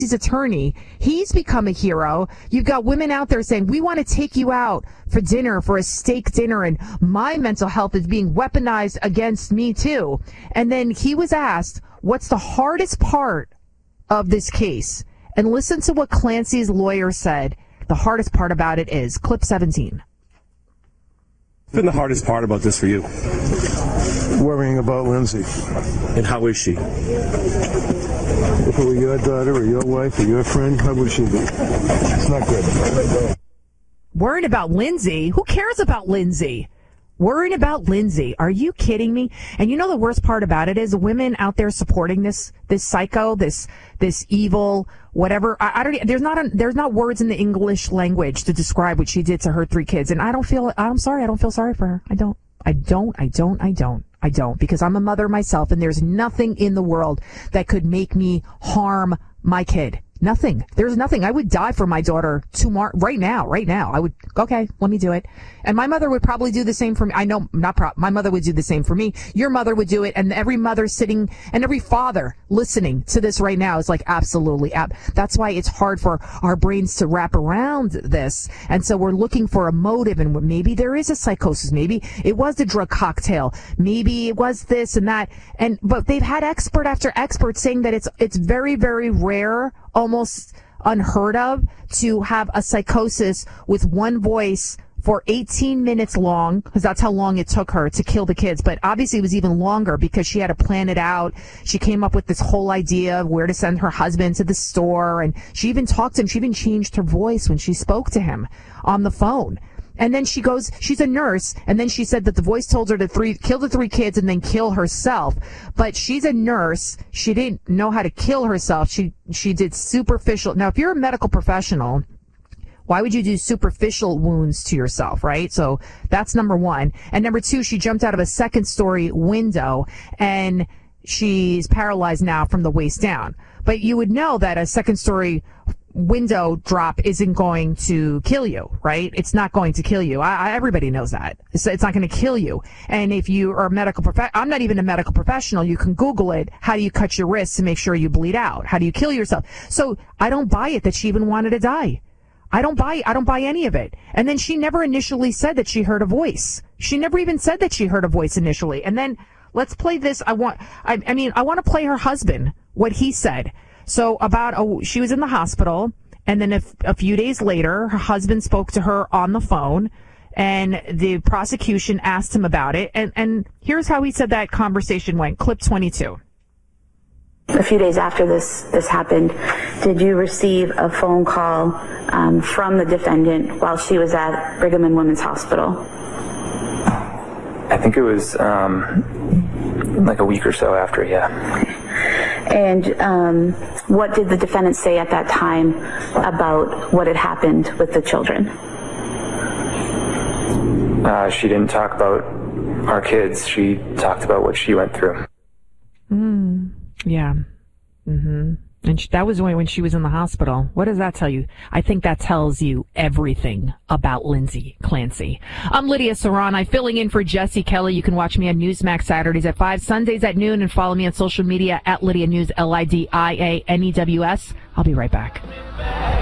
his attorney. He's become a hero. You've got women out there saying, we want to take you out for dinner, for a steak dinner, and my mental health is being weaponized against me too. And then he was asked, what's the hardest part of this case? And listen to what Clancy's lawyer said. The hardest part about it is clip 17. What's been the hardest part about this for you? Worrying about Lindsay. And how is she? If it were your daughter or your wife or your friend, how would she be? It's not good. Worrying about Lindsay? Who cares about Lindsay? Worrying about Lindsay. Are you kidding me? And you know the worst part about it is women out there supporting this psycho, this evil, whatever. I don't. There's not words in the English language to describe what she did to her 3 kids. And I'm sorry. I don't feel sorry for her. I don't. Because I'm a mother myself, and there's nothing in the world that could make me harm my kid. Nothing. There's nothing. I would die for my daughter tomorrow, right now. I would, okay, let me do it. And my mother would probably do the same for me. I know, my mother would do the same for me. Your mother would do it. And every mother sitting and every father listening to this right now is like, absolutely. That's why it's hard for our brains to wrap around this. And so we're looking for a motive, and maybe there is a psychosis. Maybe it was the drug cocktail. Maybe it was this and that. But they've had expert after expert saying that it's very, very rare, almost unheard of, to have a psychosis with one voice for 18 minutes long, because that's how long it took her to kill the kids. But obviously it was even longer because she had to plan it out. She came up with this whole idea of where to send her husband to the store, and she even talked to him. She even changed her voice when she spoke to him on the phone. And then she's a nurse, and then she said that the voice told her to kill the 3 kids and then kill herself. But she's a nurse. She didn't know how to kill herself. She did superficial. Now, if you're a medical professional, why would you do superficial wounds to yourself, right? So that's number 1. And number 2, she jumped out of a 2nd-story window, and she's paralyzed now from the waist down. But you would know that a 2nd-story window drop isn't going to kill you, right? It's not going to kill you. Everybody knows that. It's not going to kill you. And if you are a medical I'm not even a medical professional. You can Google it. How do you cut your wrists to make sure you bleed out? How do you kill yourself? So I don't buy it that she even wanted to die. I don't buy any of it. And then she never initially said that she heard a voice. She never even said that she heard a voice initially. And then let's play this. I want to play her husband, what he said. So she was in the hospital, and then a few days later, her husband spoke to her on the phone, and the prosecution asked him about it. And here's how he said that conversation went. Clip 22. A few days after this happened, did you receive a phone call from the defendant while she was at Brigham and Women's Hospital? I think it was like a week or so after, yeah. And what did the defendant say at that time about what had happened with the children? She didn't talk about our kids. She talked about what she went through. Yeah. Mm-hmm. And that was when she was in the hospital. What does that tell you? I think that tells you everything about Lindsay Clancy. I'm Lydia Serrani, filling in for Jesse Kelly. You can watch me on Newsmax Saturdays at 5, Sundays at noon, and follow me on social media at Lydia News, LIDIANEWS. I'll be right back.